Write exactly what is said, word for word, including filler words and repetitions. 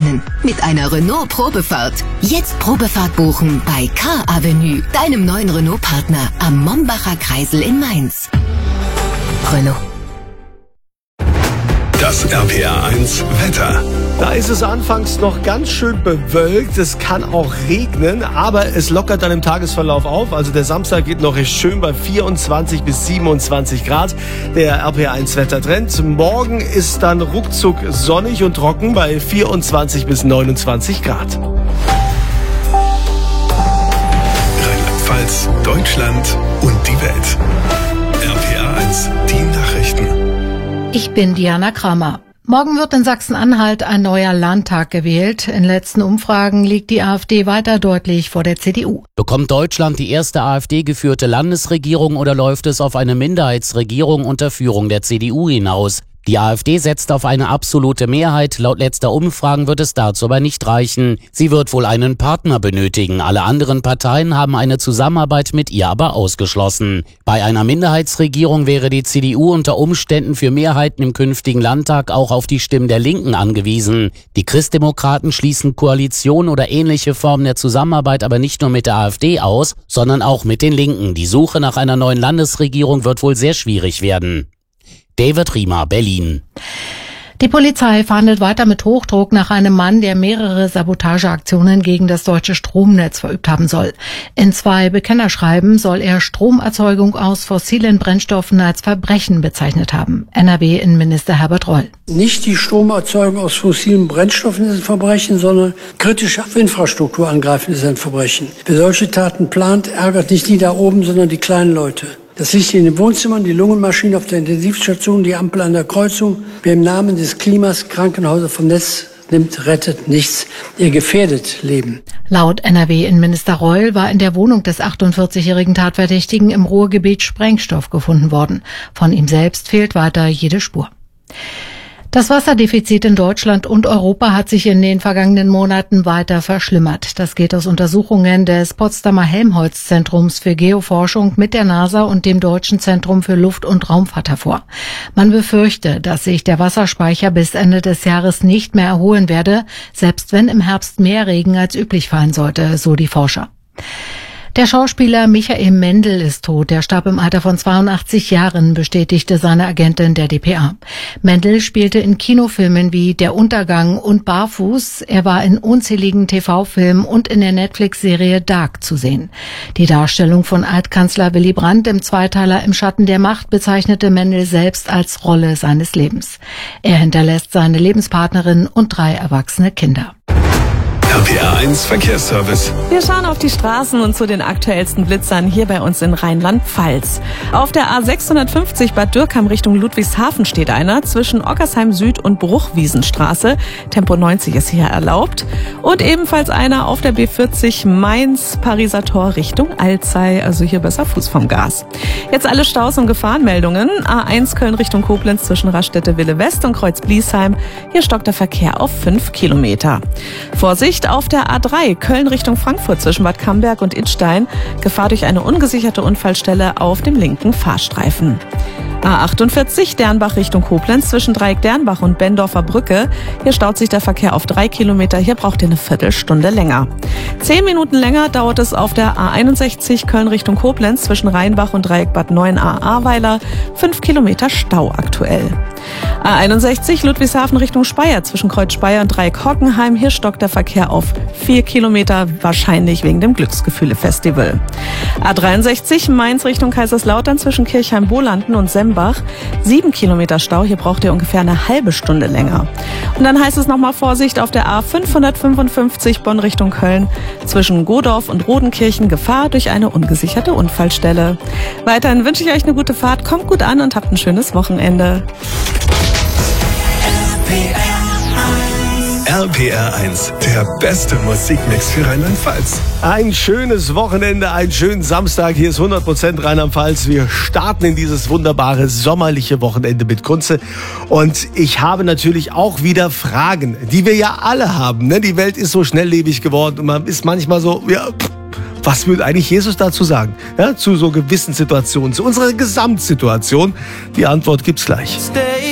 gewinnen. Mit einer Renault-Probefahrt. Jetzt Probefahrt buchen bei Car Avenue, deinem neuen Renault-Partner am Mombacher Kreisel in Mainz. Renault. Das R P R eins Wetter. Da ist es anfangs noch ganz schön bewölkt. Es kann auch regnen, aber es lockert dann im Tagesverlauf auf. Also der Samstag geht noch recht schön bei vierundzwanzig bis siebenundzwanzig Grad. Der R P R eins Wettertrend. Morgen ist dann ruckzuck sonnig und trocken bei vierundzwanzig bis neunundzwanzig Grad. Rheinland-Pfalz, Deutschland und die Welt. R P R eins, die Nachrichten. Ich bin Diana Kramer. Morgen wird in Sachsen-Anhalt ein neuer Landtag gewählt. In letzten Umfragen liegt die AfD weiter deutlich vor der C D U. Bekommt Deutschland die erste AfD-geführte Landesregierung oder läuft es auf eine Minderheitsregierung unter Führung der C D U hinaus? Die AfD setzt auf eine absolute Mehrheit. Laut letzter Umfragen wird es dazu aber nicht reichen. Sie wird wohl einen Partner benötigen. Alle anderen Parteien haben eine Zusammenarbeit mit ihr aber ausgeschlossen. Bei einer Minderheitsregierung wäre die C D U unter Umständen für Mehrheiten im künftigen Landtag auch auf die Stimmen der Linken angewiesen. Die Christdemokraten schließen Koalition oder ähnliche Formen der Zusammenarbeit aber nicht nur mit der AfD aus, sondern auch mit den Linken. Die Suche nach einer neuen Landesregierung wird wohl sehr schwierig werden. David Riemer, Berlin. Die Polizei fahndet weiter mit Hochdruck nach einem Mann, der mehrere Sabotageaktionen gegen das deutsche Stromnetz verübt haben soll. In zwei Bekennerschreiben soll er Stromerzeugung aus fossilen Brennstoffen als Verbrechen bezeichnet haben. N R W-Innenminister Herbert Reul. Nicht die Stromerzeugung aus fossilen Brennstoffen ist ein Verbrechen, sondern kritische Infrastruktur angreifen ist ein Verbrechen. Wer solche Taten plant, ärgert nicht die da oben, sondern die kleinen Leute. Das Licht in den Wohnzimmern, die Lungenmaschine auf der Intensivstation, die Ampel an der Kreuzung. Wer im Namen des Klimas Krankenhäuser vom Netz nimmt, rettet nichts. Ihr gefährdet Leben. Laut N R W-Innenminister Reul war in der Wohnung des achtundvierzigjährigen Tatverdächtigen im Ruhrgebiet Sprengstoff gefunden worden. Von ihm selbst fehlt weiter jede Spur. Das Wasserdefizit in Deutschland und Europa hat sich in den vergangenen Monaten weiter verschlimmert. Das geht aus Untersuchungen des Potsdamer Helmholtz-Zentrums für Geoforschung mit der NASA und dem Deutschen Zentrum für Luft- und Raumfahrt hervor. Man befürchte, dass sich der Wasserspeicher bis Ende des Jahres nicht mehr erholen werde, selbst wenn im Herbst mehr Regen als üblich fallen sollte, so die Forscher. Der Schauspieler Michael Mendl ist tot. Er starb im Alter von zweiundachtzig Jahren, bestätigte seine Agentin der D P A. Mendl spielte in Kinofilmen wie Der Untergang und Barfuß. Er war in unzähligen T V-Filmen und in der Netflix-Serie Dark zu sehen. Die Darstellung von Altkanzler Willy Brandt im Zweiteiler Im Schatten der Macht bezeichnete Mendl selbst als Rolle seines Lebens. Er hinterlässt seine Lebenspartnerin und drei erwachsene Kinder. R P R eins Verkehrsservice. Wir schauen auf die Straßen und zu den aktuellsten Blitzern hier bei uns in Rheinland-Pfalz. Auf der A sechshundertfünfzig Bad Dürkheim Richtung Ludwigshafen steht einer zwischen Ockersheim Süd und Bruchwiesenstraße. Tempo neunzig ist hier erlaubt. Und ebenfalls einer auf der B vierzig Mainz-Pariser Tor Richtung Alzey, also hier besser Fuß vom Gas. Jetzt alle Staus und Gefahrenmeldungen. A eins Köln Richtung Koblenz zwischen Raststätte-Wille West und Kreuz-Bliesheim. Hier stockt der Verkehr auf fünf Kilometer. Vorsicht auf der A drei Köln Richtung Frankfurt zwischen Bad Camberg und Idstein. Gefahr durch eine ungesicherte Unfallstelle auf dem linken Fahrstreifen. A achtundvierzig Dernbach Richtung Koblenz zwischen Dreieck Dernbach und Bendorfer Brücke. Hier staut sich der Verkehr auf drei Kilometer. Hier braucht ihr eine Viertelstunde länger. Zehn Minuten länger dauert es auf der A einundsechzig Köln Richtung Koblenz zwischen Rheinbach und Dreieck Bad Neuenahr-Ahrweiler. Fünf Kilometer Stau aktuell. A einundsechzig Ludwigshafen Richtung Speyer zwischen Kreuz Speyer und Dreieck Hockenheim. Hier stockt der Verkehr auf vier Kilometer, wahrscheinlich wegen dem Glücksgefühle-Festival. A dreiundsechzig Mainz Richtung Kaiserslautern zwischen Kirchheim-Bolanden und Sembach. Sieben Kilometer Stau, hier braucht ihr ungefähr eine halbe Stunde länger. Und dann heißt es nochmal Vorsicht auf der A fünfhundertfünfundfünfzig Bonn Richtung Köln zwischen Godorf und Rodenkirchen. Gefahr durch eine ungesicherte Unfallstelle. Weiterhin wünsche ich euch eine gute Fahrt, kommt gut an und habt ein schönes Wochenende. R P R eins, der beste Musikmix für Rheinland-Pfalz. Ein schönes Wochenende, einen schönen Samstag. Hier ist hundert Prozent Rheinland-Pfalz. Wir starten in dieses wunderbare sommerliche Wochenende mit Kunze. Und ich habe natürlich auch wieder Fragen, die wir ja alle haben. Ne? Die Welt ist so schnelllebig geworden und man ist manchmal so, ja, pff, was würde eigentlich Jesus dazu sagen? Ja, zu so gewissen Situationen, zu unserer Gesamtsituation. Die Antwort gibt's gleich.